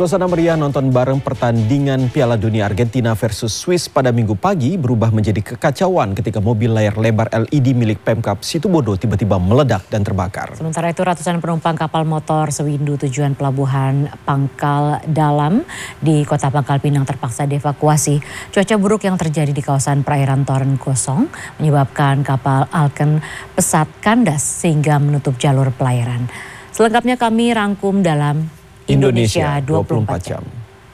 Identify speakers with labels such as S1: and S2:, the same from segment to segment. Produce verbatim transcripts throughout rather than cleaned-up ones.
S1: Suasana meriah nonton bareng pertandingan Piala Dunia Argentina versus Swiss pada Minggu pagi berubah menjadi kekacauan ketika mobil layar lebar L E D milik Pemkab Situbondo tiba-tiba meledak dan terbakar.
S2: Sementara itu ratusan penumpang kapal motor Sewindu tujuan pelabuhan Pangkal Dalam di Kota Pangkal Pinang terpaksa dievakuasi. Cuaca buruk yang terjadi di kawasan perairan Toren Gosong menyebabkan kapal Alken pesat kandas sehingga menutup jalur pelayaran. Selengkapnya kami rangkum dalam Indonesia dua puluh empat jam.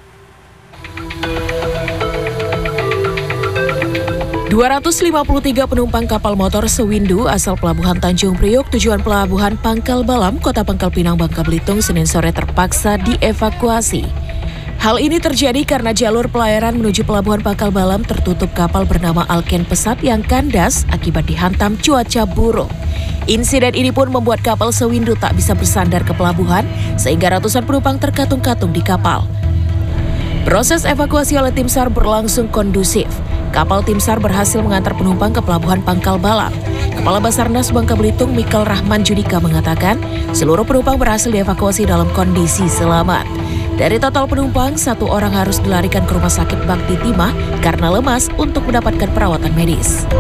S3: dua ratus lima puluh tiga penumpang kapal motor Sewindu asal Pelabuhan Tanjung Priok tujuan Pelabuhan Pangkal Balam, Kota Pangkal Pinang, Bangka Belitung, Senin sore terpaksa dievakuasi. Hal ini terjadi karena jalur pelayaran menuju Pelabuhan Pangkal Balam tertutup kapal bernama Alken Pesat yang kandas akibat dihantam cuaca buruk. Insiden ini pun membuat kapal Sewindu tak bisa bersandar ke pelabuhan sehingga ratusan penumpang terkatung-katung di kapal. Proses evakuasi oleh tim SAR berlangsung kondusif. Kapal tim SAR berhasil mengantar penumpang ke Pelabuhan Pangkal Balam. Kepala Basarnas Bangka Belitung Michael Rahman Judika mengatakan seluruh penumpang berhasil dievakuasi dalam kondisi selamat. Dari total penumpang, satu orang harus dilarikan ke Rumah Sakit Bakti Timah karena lemas untuk mendapatkan perawatan medis.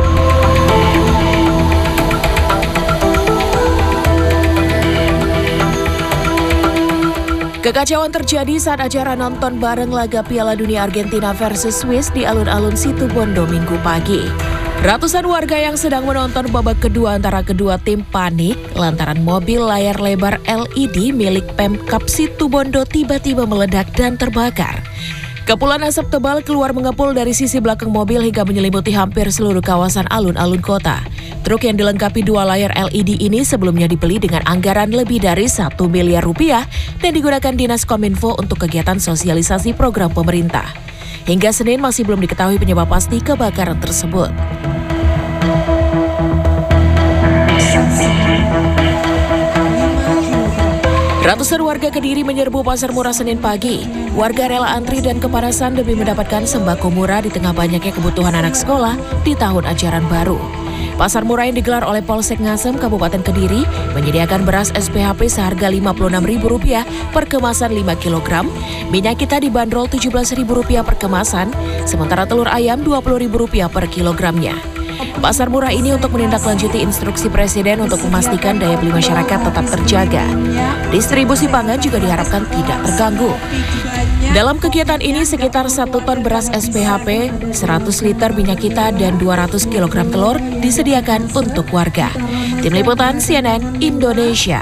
S3: Kekacauan terjadi saat acara nonton bareng laga Piala Dunia Argentina versus Swiss di alun-alun Situbondo Minggu pagi. Ratusan warga yang sedang menonton babak kedua antara kedua tim panik lantaran mobil layar lebar L E D milik Pemkab Situbondo tiba-tiba meledak dan terbakar. Kepulan asap tebal keluar mengepul dari sisi belakang mobil hingga menyelimuti hampir seluruh kawasan alun-alun kota. Truk yang dilengkapi dua layar L E D ini sebelumnya dibeli dengan anggaran lebih dari satu miliar rupiah dan digunakan Dinas Kominfo untuk kegiatan sosialisasi program pemerintah. Hingga Senin masih belum diketahui penyebab pasti kebakaran tersebut. Ratusan warga Kediri menyerbu pasar murah Senin pagi. Warga rela antri dan kepanasan demi mendapatkan sembako murah di tengah banyaknya kebutuhan anak sekolah di tahun ajaran baru. Pasar murah yang digelar oleh Polsek Ngasem, Kabupaten Kediri, menyediakan beras S P H P seharga lima puluh enam ribu rupiah per kemasan lima kilogram, minyak kita dibanderol tujuh belas ribu rupiah per kemasan, sementara telur ayam dua puluh ribu rupiah per kilogramnya. Pasar murah ini untuk menindaklanjuti instruksi Presiden untuk memastikan daya beli masyarakat tetap terjaga. Distribusi pangan juga diharapkan tidak terganggu. Dalam kegiatan ini sekitar satu ton beras S P H P, seratus liter minyak kita, dan dua ratus kilogram telur disediakan untuk warga. Tim Liputan C N N Indonesia.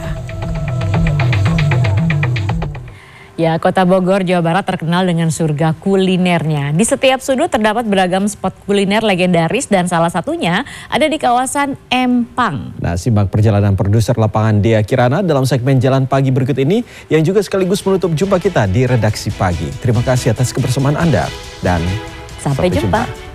S2: Ya, Kota Bogor, Jawa Barat terkenal dengan surga kulinernya. Di setiap sudut terdapat beragam spot kuliner legendaris dan salah satunya ada di kawasan Empang.
S1: Nah, simak perjalanan produser lapangan Dea Kirana dalam segmen Jalan Pagi berikut ini yang juga sekaligus menutup jumpa kita di Redaksi Pagi. Terima kasih atas kebersamaan Anda dan
S2: sampai, sampai jumpa. jumpa.